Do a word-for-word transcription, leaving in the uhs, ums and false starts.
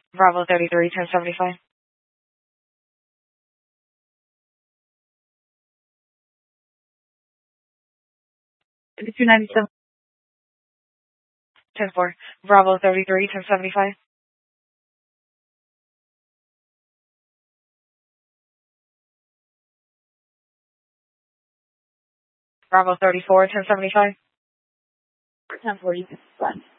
Bravo thirty-three, ten seventy-five. two ninety-seven, ten four. Bravo thirty-three, ten seventy-five. Bravo thirty-four, ten seventy-five. ten forty.